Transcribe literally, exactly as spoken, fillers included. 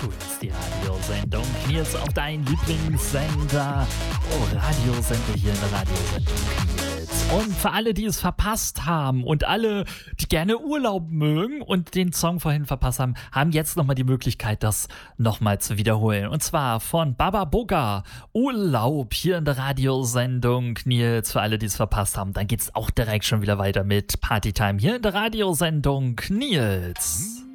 Du hörst die Radiosendung Nils auf deinen Lieblingssender. Oh, Radiosender hier in der Radiosendung Nils. Und für alle, die es verpasst haben und alle, die gerne Urlaub mögen und den Song vorhin verpasst haben, haben jetzt nochmal die Möglichkeit, das nochmal zu wiederholen. Und zwar von Baba Boga, Urlaub hier in der Radiosendung Nils. Für alle, die es verpasst haben, dann geht's auch direkt schon wieder weiter mit Partytime hier in der Radiosendung Nils.